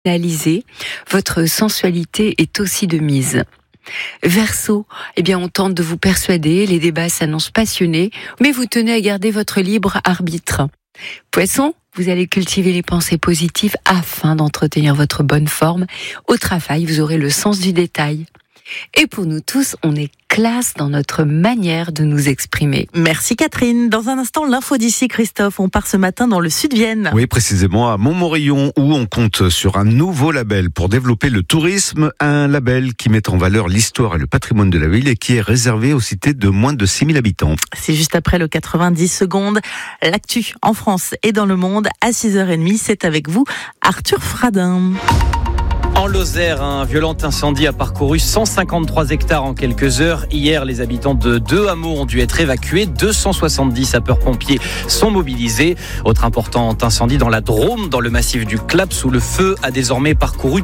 Analysez, votre sensualité est aussi de mise. Verseau, on tente de vous persuader, les débats s'annoncent passionnés, mais vous tenez à garder votre libre arbitre. Poisson, vous allez cultiver les pensées positives afin d'entretenir votre bonne forme. Au travail, vous aurez le sens du détail. Et pour nous tous, on est classe dans notre manière de nous exprimer. Merci Catherine. Dans un instant, l'info d'ici, Christophe. On part ce matin dans le Sud-Vienne. Oui, précisément à Montmorillon, où on compte sur un nouveau label pour développer le tourisme. Un label qui met en valeur l'histoire et le patrimoine de la ville et qui est réservé aux cités de moins de 6000 habitants. C'est juste après le 90 secondes. L'actu en France et dans le monde à 6h30. C'est avec vous, Arthur Fradin. En Lozère, un violent incendie a parcouru 153 hectares en quelques heures. Hier, les habitants de 2 hameaux ont dû être évacués. 270 sapeurs-pompiers sont mobilisés. Autre important incendie dans la Drôme, dans le massif du Claps, où le feu a désormais parcouru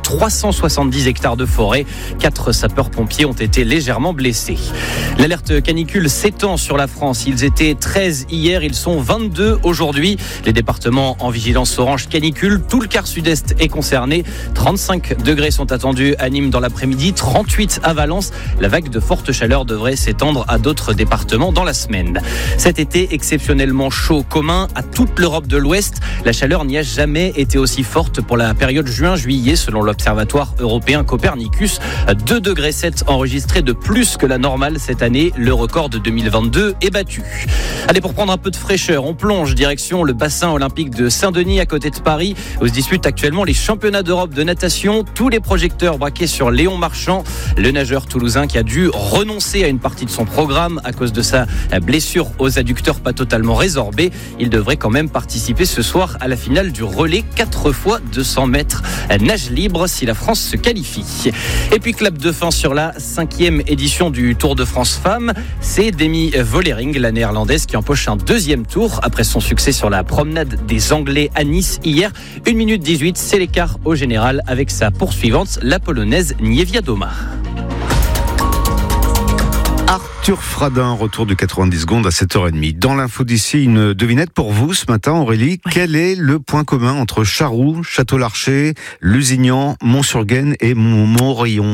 370 hectares de forêt. 4 sapeurs-pompiers ont été légèrement blessés. L'alerte canicule s'étend sur la France. Ils étaient 13 hier, ils sont 22 aujourd'hui. Les départements en vigilance orange canicule, tout le quart sud-est est concerné. 35 degrés sont attendus à Nîmes dans l'après-midi, 38 à Valence. La vague de forte chaleur devrait s'étendre à d'autres départements dans la semaine. Cet été exceptionnellement chaud, commun à toute l'Europe de l'Ouest. La chaleur n'y a jamais été aussi forte pour la période juin-juillet, selon l'Observatoire européen Copernicus. 2,7 degrés enregistrés de plus que la normale cette année. Le record de 2022 est battu. Allez, pour prendre un peu de fraîcheur, on plonge direction le bassin olympique de Saint-Denis, à côté de Paris, où se disputent actuellement les championnats d'Europe de natation. Tous les projecteurs braqués sur Léon Marchand, le nageur toulousain qui a dû renoncer à une partie de son programme à cause de sa blessure aux adducteurs pas totalement résorbée. Il devrait quand même participer ce soir à la finale du relais 4 fois 200 mètres nage libre si la France se qualifie. Et puis clap de fin sur la 5e édition du Tour de France Femmes. C'est Demi Vollering, la néerlandaise, qui empoche un 2e tour après son succès sur la promenade des Anglais à Nice hier. 1 minute 18, c'est l'écart au général avec sa poursuivante, la polonaise Niewiadoma. Arthur Fradin, retour de 90 secondes à 7h30. Dans l'info d'ici, une devinette pour vous ce matin, Aurélie. Oui. Quel est le point commun entre Charroux, Château-Larcher, Lusignan, Mont-sur-Gaine et Montmorillon ?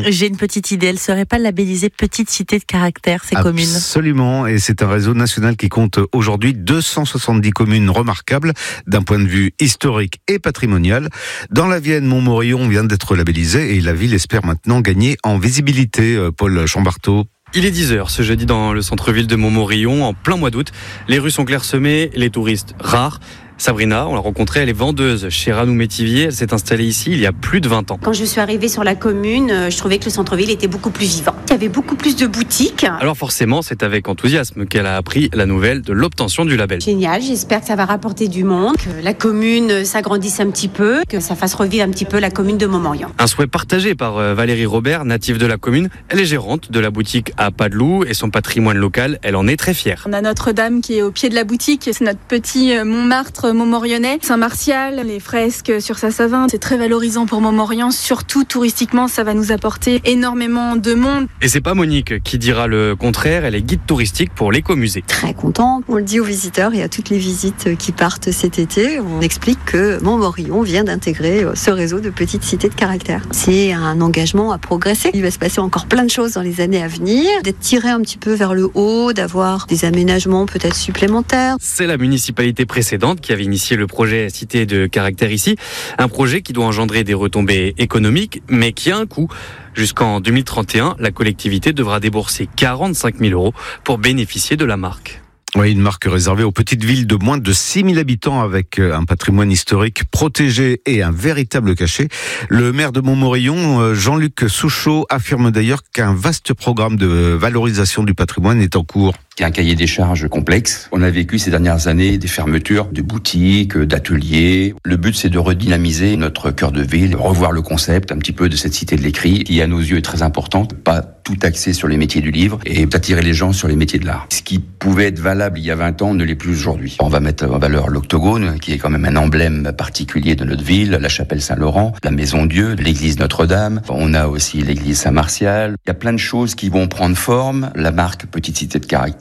J'ai une petite idée. Elle ne serait pas labellisée petite cité de caractère, ces communes ? Absolument. Et c'est un réseau national qui compte aujourd'hui 270 communes remarquables d'un point de vue historique et patrimonial. Dans la Vienne, Montmorillon vient d'être labellisé et la ville espère maintenant gagner en visibilité. Paul Chambarteau. Il est 10h ce jeudi dans le centre-ville de Montmorillon, en plein mois d'août. Les rues sont clairsemées, les touristes rares. Sabrina, on l'a rencontrée, elle est vendeuse chez Ranou Métivier. Elle s'est installée ici il y a plus de 20 ans. Quand je suis arrivée sur la commune, je trouvais que le centre-ville était beaucoup plus vivant. Il y avait beaucoup plus de boutiques. Alors forcément, c'est avec enthousiasme qu'elle a appris la nouvelle de l'obtention du label. Génial, j'espère que ça va rapporter du monde, que la commune s'agrandisse un petit peu, que ça fasse revivre un petit peu la commune de Montmorillon. Un souhait partagé par Valérie Robert, native de la commune. Elle est gérante de la boutique à Padeloup et son patrimoine local, elle en est très fière. On a Notre-Dame qui est au pied de la boutique, c'est notre petit Montmartre montmorillonnais. Saint-Martial, les fresques sur Saint-Savin, c'est très valorisant pour Montmorillon, surtout touristiquement, ça va nous apporter énormément de monde. Et c'est pas Monique qui dira le contraire, elle est guide touristique pour l'écomusée. Très content, on le dit aux visiteurs et à toutes les visites qui partent cet été, on explique que Montmorillon vient d'intégrer ce réseau de petites cités de caractère. C'est un engagement à progresser, il va se passer encore plein de choses dans les années à venir, d'être tiré un petit peu vers le haut, d'avoir des aménagements peut-être supplémentaires. C'est la municipalité précédente qui avait initié le projet Cité de caractère ici, un projet qui doit engendrer des retombées économiques, mais qui a un coût. Jusqu'en 2031, la collectivité devra débourser 45 000 € pour bénéficier de la marque. Oui, une marque réservée aux petites villes de moins de 6000 habitants avec un patrimoine historique protégé et un véritable cachet. Le maire de Montmorillon, Jean-Luc Souchot, affirme d'ailleurs qu'un vaste programme de valorisation du patrimoine est en cours. Il y a un cahier des charges complexe. On a vécu ces dernières années des fermetures de boutiques, d'ateliers. Le but, c'est de redynamiser notre cœur de ville, revoir le concept un petit peu de cette cité de l'écrit, qui à nos yeux est très importante. Pas tout axé sur les métiers du livre et attirer les gens sur les métiers de l'art. Ce qui pouvait être valable il y a 20 ans ne l'est plus aujourd'hui. On va mettre en valeur l'Octogone, qui est quand même un emblème particulier de notre ville, la chapelle Saint-Laurent, la Maison Dieu, l'église Notre-Dame. On a aussi l'église Saint-Martial. Il y a plein de choses qui vont prendre forme. La marque Petite Cité de Caractère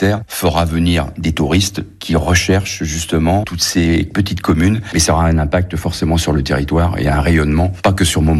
caractère fera venir des touristes qui recherchent justement toutes ces petites communes. Mais ça aura un impact forcément sur le territoire et un rayonnement, pas que sur Montmorillon.